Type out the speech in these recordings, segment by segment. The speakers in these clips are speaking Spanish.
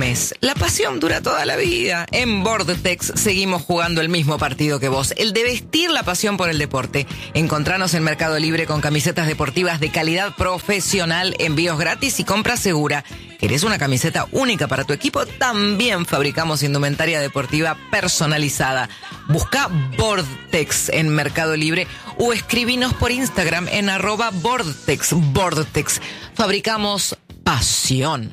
mes. La pasión dura toda la vida. En Vortex seguimos jugando el mismo partido que vos, el de vestir la pasión por el deporte. Encontranos en Mercado Libre con camisetas deportivas de calidad profesional, envíos gratis y compra segura. ¿Querés una camiseta única para tu equipo? También fabricamos indumentaria deportiva personalizada. Busca Vortex en Mercado Libre o escribinos por Instagram en @Vortex. Vortex. Fabricamos pasión.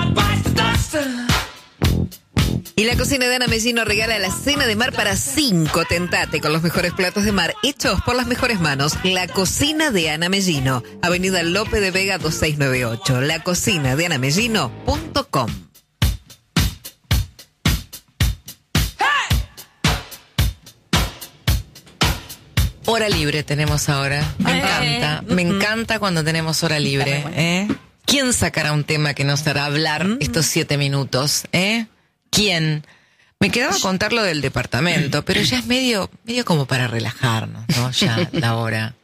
Y la cocina de Ana Mellino regala la cena de mar para 5. Tentate con los mejores platos de mar hechos por las mejores manos. La cocina de Ana Mellino, Avenida Lope de Vega 2698. lacocinadeanamellino.com. Hora libre tenemos ahora. Me encanta cuando tenemos hora libre. ¿Quién sacará un tema que nos hará hablar estos 7 minutos? ¿Quién? Me quedaba contar lo del departamento, pero ya es medio como para relajarnos, ¿no? Ya la hora.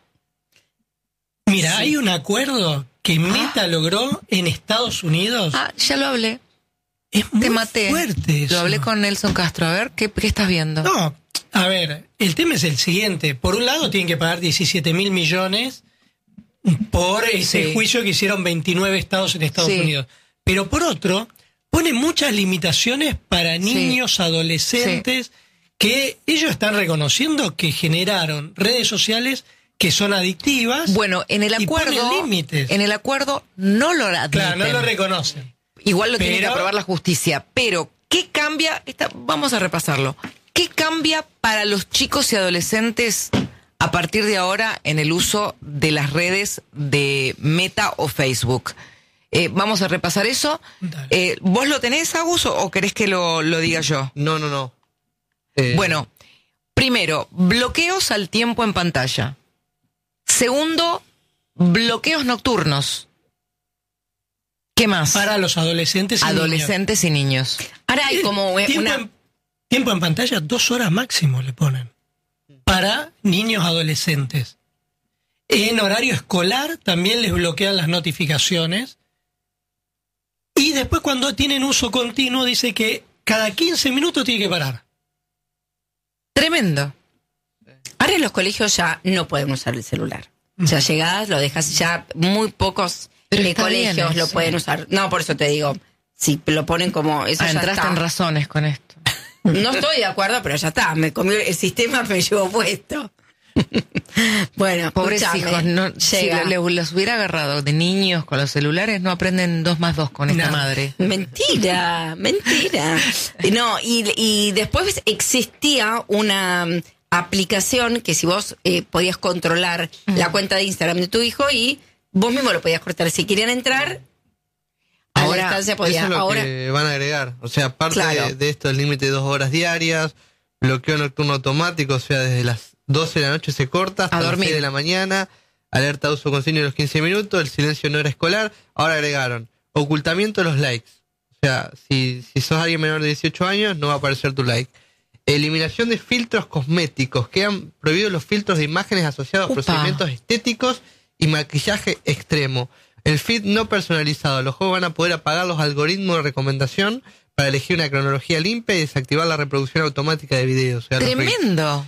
Mira, hay un acuerdo que Meta logró en Estados Unidos. Ya lo hablé. Es muy Te maté. fuerte eso. Lo hablé con Nelson Castro. A ver, ¿qué estás viendo? No, a ver, el tema es el siguiente. Por un lado tienen que pagar 17.000 millones por ese juicio que hicieron 29 estados en Estados Unidos. Pero por otro, pone muchas limitaciones para niños, adolescentes, que ellos están reconociendo que generaron redes sociales que son adictivas. Bueno, en el acuerdo, y ponen límites. En el acuerdo no lo admiten. Claro, no lo reconocen. Igual lo tiene que aprobar la justicia. Pero, ¿qué cambia? Vamos a repasarlo. ¿Qué cambia para los chicos y adolescentes a partir de ahora en el uso de las redes de Meta o Facebook? Vamos a repasar eso. ¿Vos lo tenés, Agus, o querés que lo diga yo? No. Bueno, primero, bloqueos al tiempo en pantalla. Segundo, bloqueos nocturnos. ¿Qué más? Para los adolescentes y niños. Ahora hay como tiempo en pantalla, 2 horas máximo le ponen. Para niños adolescentes. En horario escolar también les bloquean las notificaciones. Y después cuando tienen uso continuo dice que cada 15 minutos tiene que parar. Tremendo. Ahora en los colegios ya no pueden usar el celular. Ya llegás, lo dejas, ya muy pocos colegios lo pueden usar. No, por eso te digo, si lo ponen como eso ya entraste está. en razones con esto. No estoy de acuerdo, pero ya está, me comió el sistema, me llevó puesto. Bueno, pobres hijos, si los hubiera agarrado de niños con los celulares, no aprenden 2 más 2 con esta madre. Mentira. No, y después existía una aplicación que si vos podías controlar la cuenta de Instagram de tu hijo y vos mismo lo podías cortar. Si querían entrar, ahora a la distancia podía. Eso es lo que van a agregar. O sea, aparte de esto, el límite de 2 horas diarias, bloqueo nocturno automático, o sea, desde las 12 de la noche se corta hasta las 6 de la mañana, alerta de uso continuo de los 15 minutos, el silencio en hora escolar. Ahora agregaron ocultamiento de los likes. O sea, si sos alguien menor de 18 años, no va a aparecer tu like. Eliminación de filtros cosméticos. Quedan prohibidos los filtros de imágenes asociados a procedimientos estéticos y maquillaje extremo. El feed no personalizado. Los juegos van a poder apagar los algoritmos de recomendación para elegir una cronología limpia y desactivar la reproducción automática de videos. O sea, Tremendo.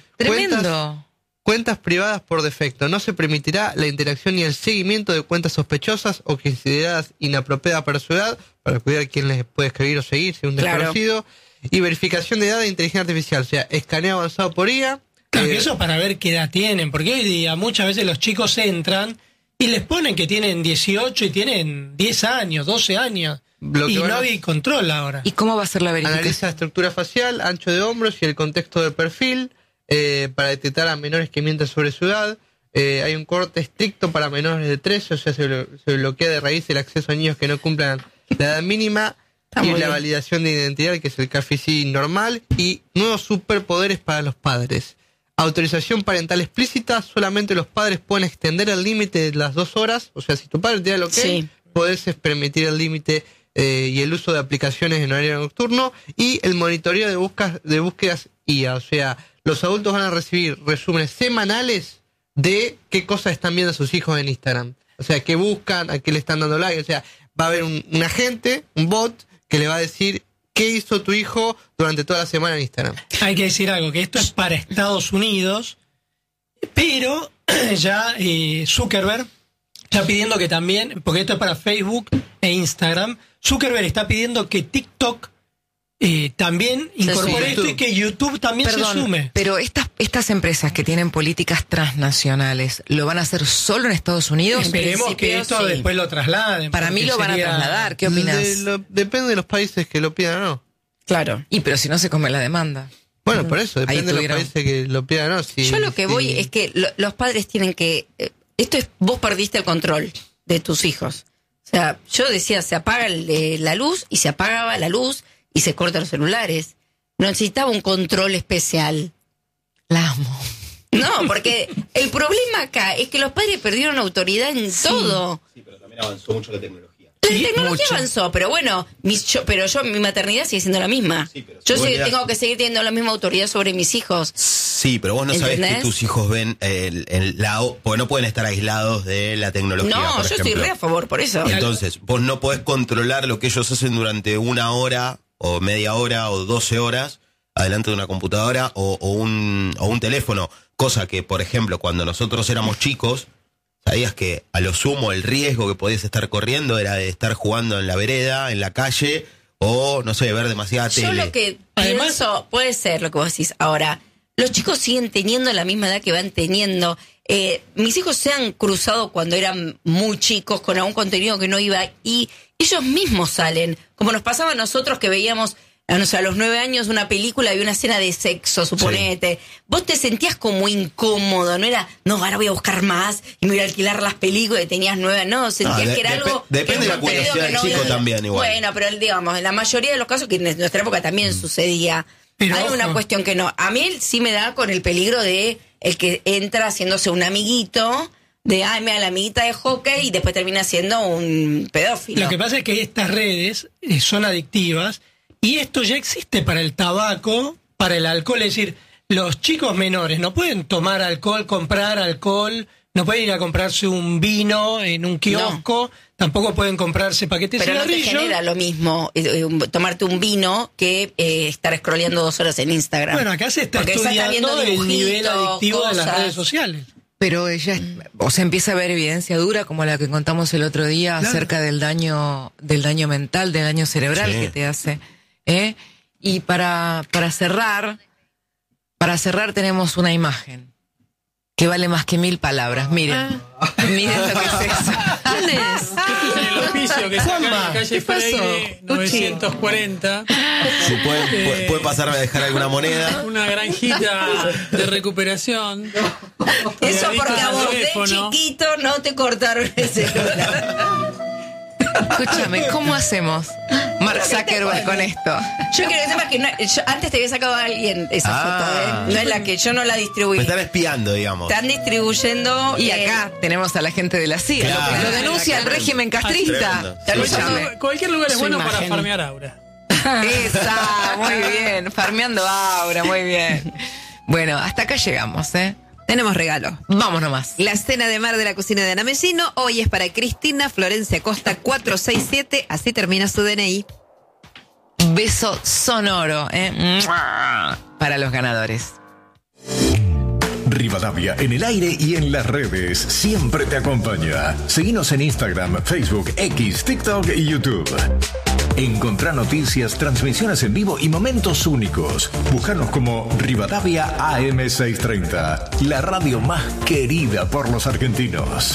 Cuentas privadas por defecto. No se permitirá la interacción ni el seguimiento de cuentas sospechosas o consideradas inapropiadas para su edad, para cuidar quién les puede escribir o seguir, si es un desconocido. Y verificación de edad de inteligencia artificial, o sea, escaneo avanzado por IA. Claro, eso para ver qué edad tienen, porque hoy día muchas veces los chicos entran y les ponen que tienen 18 y tienen 10 años, 12 años. Y no hay control ahora. ¿Y cómo va a ser la verificación? Analiza estructura facial, ancho de hombros y el contexto del perfil para detectar a menores que mienten sobre su edad. Hay un corte estricto para menores de 13, o sea, se bloquea de raíz el acceso a niños que no cumplan la edad mínima. Y la validación de identidad, que es el KFC normal. Y nuevos superpoderes para los padres. Autorización parental explícita. Solamente los padres pueden extender el límite de las 2 horas. O sea, si tu padre te da el ok, podés permitir el límite y el uso de aplicaciones en horario nocturno. Y el monitoreo de búsquedas IA. O sea, los adultos van a recibir resúmenes semanales de qué cosas están viendo sus hijos en Instagram. O sea, qué buscan, a qué le están dando like. O sea, va a haber un agente, un bot, que le va a decir qué hizo tu hijo durante toda la semana en Instagram. Hay que decir algo, que esto es para Estados Unidos, pero ya Zuckerberg está pidiendo que también, porque esto es para Facebook e Instagram, Zuckerberg está pidiendo que TikTok también incorpore esto y que YouTube también se sume. Pero estas empresas que tienen políticas transnacionales, ¿lo van a hacer solo en Estados Unidos? Esperemos que esto después lo trasladen. Para mí lo van a trasladar. ¿Qué opinas? Depende de los países que lo pidan o no. Claro. Y pero si no se come la demanda. Bueno, por eso, depende de los países que lo pidan o no. Yo lo que voy es que los padres tienen que... vos perdiste el control de tus hijos. O sea, yo decía, se apaga la luz y se apagaba la luz y se cortan los celulares. No necesitaba un control especial. La amo. No, porque el problema acá es que los padres perdieron autoridad en todo. Sí, pero también avanzó mucho la tecnología. La tecnología avanzó, pero bueno, mi maternidad sigue siendo la misma. Sí, yo tengo que seguir teniendo la misma autoridad sobre mis hijos. Sí, pero vos no sabés que tus hijos ven el lado, porque no pueden estar aislados de la tecnología. No, por yo ejemplo. estoy re a favor, por eso. Entonces, vos no podés controlar lo que ellos hacen durante 1 hora, o media hora, o 12 horas, adelante de una computadora, o un teléfono. Cosa que, por ejemplo, cuando nosotros éramos chicos, sabías que a lo sumo el riesgo que podías estar corriendo era de estar jugando en la vereda, en la calle, o, no sé, ver demasiada tele. Yo lo que pienso, puede ser lo que vos decís. Ahora, los chicos siguen teniendo la misma edad que van teniendo. Mis hijos se han cruzado cuando eran muy chicos con algún contenido que no iba, y ellos mismos salen, como nos pasaba a nosotros que veíamos, no sé, a los 9 años una película y una escena de sexo, suponete. Sí. Vos te sentías como incómodo, no era, no, ahora voy a buscar más y me voy a alquilar las películas y tenías 9, no, sentías que era algo... Depende de la curiosidad del chico también, igual. Bueno, pero digamos, en la mayoría de los casos, que en nuestra época también sucedía, pero hay una cuestión que no. A mí sí me da con el peligro de el que entra haciéndose un amiguito, de, mira, la amiguita de hockey, y después termina siendo un pedófilo. Lo que pasa es que estas redes son adictivas, y esto ya existe para el tabaco, para el alcohol. Es decir, los chicos menores no pueden tomar alcohol, comprar alcohol, no pueden ir a comprarse un vino en un kiosco, tampoco pueden comprarse paquetes de cigarrillos. Pero no te genera lo mismo tomarte un vino que estar scrolleando 2 horas en Instagram. Bueno, acá se está estudiando el nivel adictivo de las redes sociales. Pero ella, empieza a haber evidencia dura, como la que contamos el otro día, acerca del daño mental, del daño cerebral que te hace. Y para cerrar tenemos una imagen que vale más que 1000 palabras. Miren lo que es eso. ¿Quién es? El oficio que está acá en la calle Freire 940. Si puede pasarme a dejar alguna moneda. Una granjita de recuperación. Eso porque a vos de chiquito no te cortaron el celular. Escúchame, ¿cómo hacemos, Mark Zuckerberg, con esto? Yo quiero que sepas que yo antes te había sacado a alguien esa foto, no es la que yo no la distribuí. Me están espiando, digamos. Están distribuyendo. Y acá tenemos a la gente de la CIA, claro. Lo denuncia el régimen castrista. Cualquier lugar es bueno para farmear aura. Esa, muy bien, farmeando aura, muy bien. Bueno, hasta acá llegamos, Tenemos regalo. Vamos nomás. La cena de mar de la cocina de Ana Mesino hoy es para Cristina Florencia Costa 467, así termina su DNI. Beso sonoro, para los ganadores. Rivadavia, en el aire y en las redes, siempre te acompaña. Seguinos en Instagram, Facebook, X, TikTok y YouTube. Encontrá noticias, transmisiones en vivo y momentos únicos. Búscanos como Rivadavia AM630, la radio más querida por los argentinos.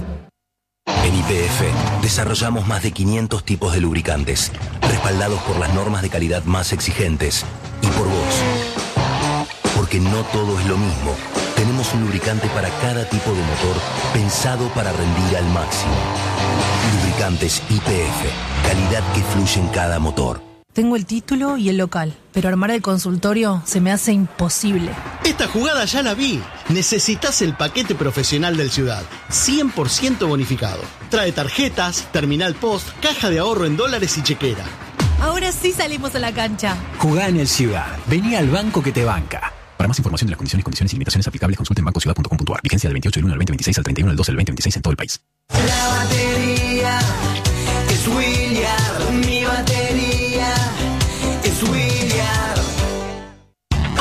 En YPF desarrollamos más de 500 tipos de lubricantes, respaldados por las normas de calidad más exigentes y por vos. Porque no todo es lo mismo. Tenemos un lubricante para cada tipo de motor pensado para rendir al máximo. Lubricantes YPF, calidad que fluye en cada motor. Tengo el título y el local, pero armar el consultorio se me hace imposible. Esta jugada ya la vi. Necesitas el paquete profesional del Ciudad, 100% bonificado. Trae tarjetas, terminal post, caja de ahorro en dólares y chequera. Ahora sí salimos a la cancha. Jugá en el Ciudad. Vení al banco que te banca. Para más información de las condiciones y limitaciones aplicables, consulte en bancociudad.com.ar. Vigencia del 28 del 1 al 2026 al 31 del 12 del 2026 en todo el país. La batería es William, mi batería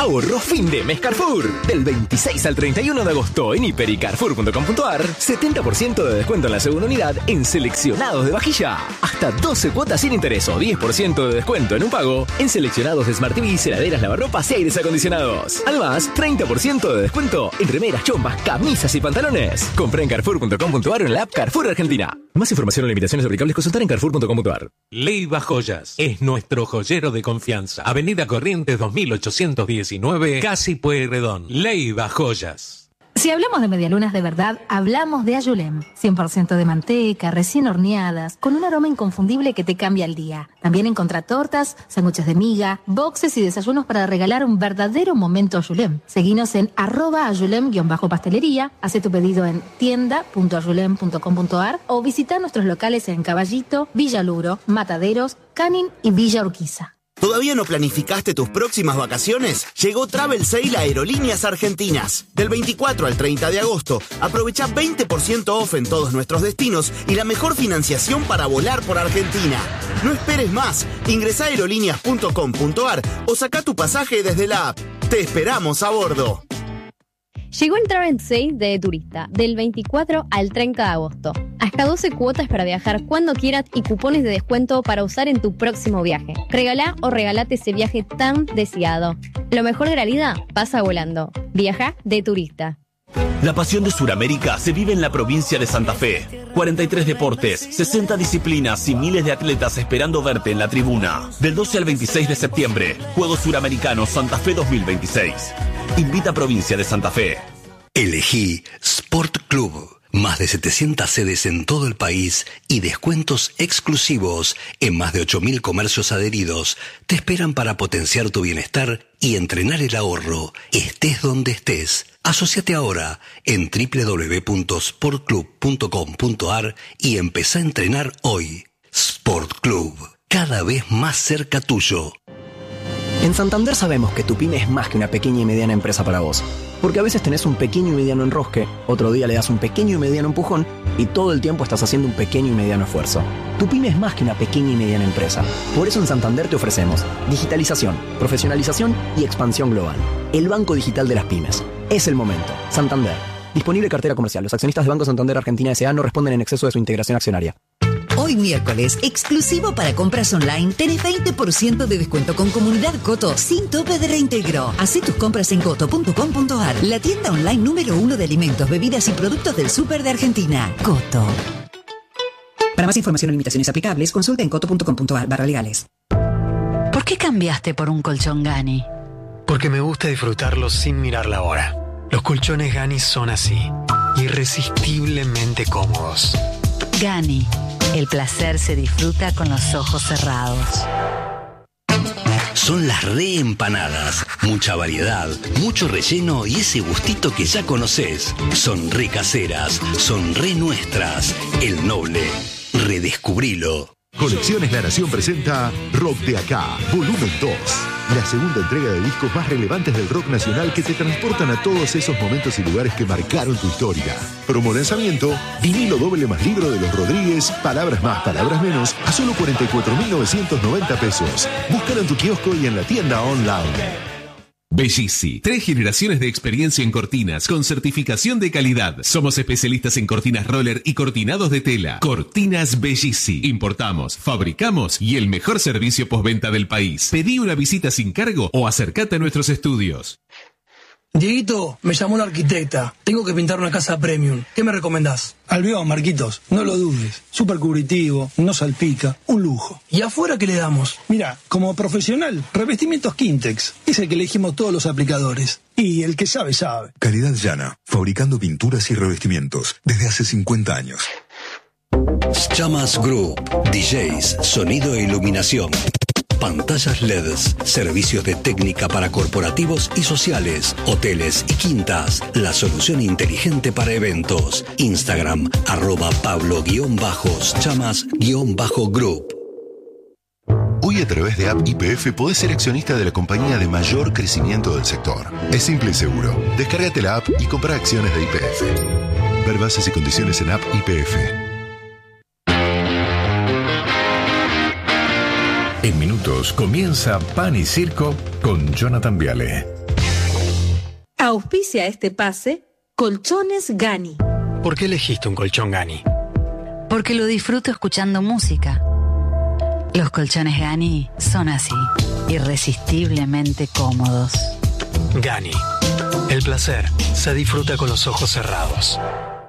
Ahorro fin de mes Carrefour. Del 26 al 31 de agosto en hiper y carrefour.com.ar, 70% de descuento en la segunda unidad en seleccionados de vajilla. Hasta 12 cuotas sin interés o 10% de descuento en un pago en seleccionados de Smart TV, heladeras, lavarropas y aires acondicionados. Además, 30% de descuento en remeras, chompas, camisas y pantalones. Compra en carrefour.com.ar o en la app Carrefour Argentina. Más información o limitaciones aplicables consultar en carrefour.com.ar. Leiva Joyas es nuestro joyero de confianza. Avenida Corrientes 2819, Casi Pueyrredón. Leiva Joyas. Si hablamos de medialunas de verdad, hablamos de Ayulem. 100% de manteca, recién horneadas, con un aroma inconfundible que te cambia el día. También encontrá tortas, sándwiches de miga, boxes y desayunos para regalar un verdadero momento Ayulem. Seguinos en @ayulem_pastelería, hace tu pedido en tienda.ayulem.com.ar o visita nuestros locales en Caballito, Villa Luro, Mataderos, Canin y Villa Urquiza. ¿Todavía no planificaste tus próximas vacaciones? Llegó Travel Sale a Aerolíneas Argentinas. Del 24 al 30 de agosto, aprovecha 20% off en todos nuestros destinos y la mejor financiación para volar por Argentina. No esperes más. Ingresá a aerolíneas.com.ar o saca tu pasaje desde la app. Te esperamos a bordo. Llegó el Travel Sale de Turista, del 24 al 30 de agosto. Hasta 12 cuotas para viajar cuando quieras y cupones de descuento para usar en tu próximo viaje. Regalá o regalate ese viaje tan deseado. Lo mejor de la vida pasa volando. Viaja de Turista. La pasión de Sudamérica se vive en la provincia de Santa Fe. 43 deportes, 60 disciplinas y miles de atletas esperando verte en la tribuna. Del 12 al 26 de septiembre, Juegos Suramericanos Santa Fe 2026. Invita Provincia de Santa Fe. Elegí Sport Club. Más de 700 sedes en todo el país y descuentos exclusivos en más de 8.000 comercios adheridos te esperan para potenciar tu bienestar y entrenar el ahorro, estés donde estés. Asociate ahora en www.sportclub.com.ar y empezá a entrenar hoy. Sport Club, cada vez más cerca tuyo. En Santander sabemos que tu pyme es más que una pequeña y mediana empresa para vos. Porque a veces tenés un pequeño y mediano enrosque, otro día le das un pequeño y mediano empujón y todo el tiempo estás haciendo un pequeño y mediano esfuerzo. Tu pyme es más que una pequeña y mediana empresa. Por eso en Santander te ofrecemos digitalización, profesionalización y expansión global. El banco digital de las pymes. Es el momento. Santander. Disponible cartera comercial. Los accionistas de Banco Santander Argentina S.A. no responden en exceso de su integración accionaria. Hoy miércoles, exclusivo para compras online, tenés 20% de descuento con Comunidad Coto sin tope de reintegro. Hacé tus compras en coto.com.ar, la tienda online número 1 de alimentos, bebidas y productos del súper de Argentina. Coto. Para más información o limitaciones aplicables, consulta en coto.com.ar/legales. ¿Por qué cambiaste por un colchón Gani? Porque me gusta disfrutarlos sin mirar la hora. Los colchones Gani son así, irresistiblemente cómodos. Gani. El placer se disfruta con los ojos cerrados. Son las reempanadas. Mucha variedad, mucho relleno y ese gustito que ya conoces. Son re caseras, son re nuestras. El Noble. Redescubrilo. Colecciones La Nación presenta Rock de Acá, volumen 2. La segunda entrega de discos más relevantes del rock nacional que te transportan a todos esos momentos y lugares que marcaron tu historia. Promo lanzamiento, vinilo doble más libro de los Rodríguez, palabras más, palabras menos, a solo 44.990 pesos. Búscalo en tu kiosco y en la tienda online. Bellisi, 3 generaciones de experiencia en cortinas con certificación de calidad. Somos especialistas en cortinas roller y cortinados de tela. Cortinas Bellisi. Importamos, fabricamos y el mejor servicio postventa del país. Pedí una visita sin cargo o acércate a nuestros estudios. Dieguito, me llamó la arquitecta. Tengo que pintar una casa premium. ¿Qué me recomendás? Albión, Marquitos. No lo dudes. Súper cubritivo, no salpica. Un lujo. ¿Y afuera qué le damos? Mira, como profesional, revestimientos Quintex. Es el que elegimos todos los aplicadores. Y el que sabe, sabe. Calidad Llana, fabricando pinturas y revestimientos desde hace 50 años. Chamas Group, DJs, sonido e iluminación. Pantallas LEDs, servicios de técnica para corporativos y sociales, hoteles y quintas. La solución inteligente para eventos. Instagram, @Pablo_Chamas_Group. Hoy a través de App YPF podés ser accionista de la compañía de mayor crecimiento del sector. Es simple y seguro. Descárgate la app y compra acciones de YPF. Ver bases y condiciones en App YPF. En minutos comienza Pan y Circo con Jonathan Viale. Auspicia este pase Colchones Gani. ¿Por qué elegiste un colchón Gani? Porque lo disfruto escuchando música. Los colchones Gani son así, irresistiblemente cómodos. Gani. El placer se disfruta con los ojos cerrados.